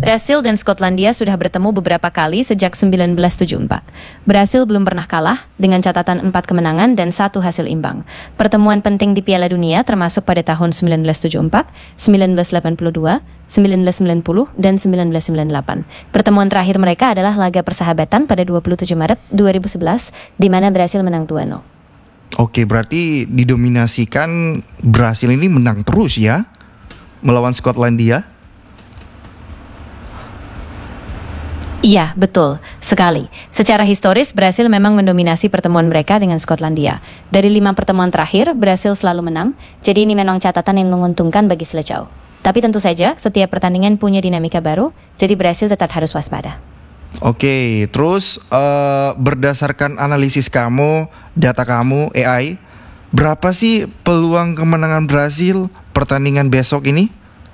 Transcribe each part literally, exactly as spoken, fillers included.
Brasil dan Skotlandia sudah bertemu beberapa kali sejak sembilan belas tujuh puluh empat. Brasil belum pernah kalah dengan catatan empat kemenangan dan satu hasil imbang. Pertemuan penting di Piala Dunia termasuk pada tahun sembilan belas tujuh puluh empat, sembilan belas delapan puluh dua, sembilan belas sembilan puluh, dan sembilan belas sembilan puluh delapan. Pertemuan terakhir mereka adalah laga persahabatan pada dua puluh tujuh Maret dua ribu sebelas, di mana Brasil menang dua nol. Oke, berarti didominasikan Brasil ini menang terus ya melawan Skotlandia? Iya, betul. Sekali. Secara historis, Brasil memang mendominasi pertemuan mereka dengan Skotlandia. Dari lima pertemuan terakhir, Brasil selalu menang, jadi ini memang catatan yang menguntungkan bagi Selecao. Tapi tentu saja, setiap pertandingan punya dinamika baru, jadi Brasil tetap harus waspada. Oke, terus uh, berdasarkan analisis kamu, data kamu, A I, berapa sih peluang kemenangan Brasil pertandingan besok ini?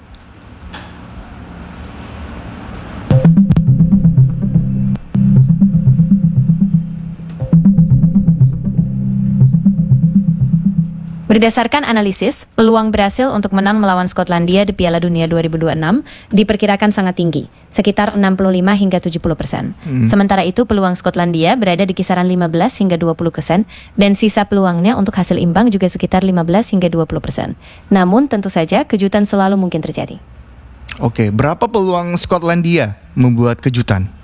Berdasarkan analisis, peluang Brasil untuk menang melawan Skotlandia di Piala Dunia dua ribu dua puluh enam diperkirakan sangat tinggi, sekitar enam puluh lima hingga tujuh puluh persen. Hmm. Sementara itu, peluang Skotlandia berada di kisaran lima belas hingga dua puluh persen, dan sisa peluangnya untuk hasil imbang juga sekitar lima belas hingga dua puluh persen. Namun, tentu saja kejutan selalu mungkin terjadi. Oke, berapa peluang Skotlandia membuat kejutan?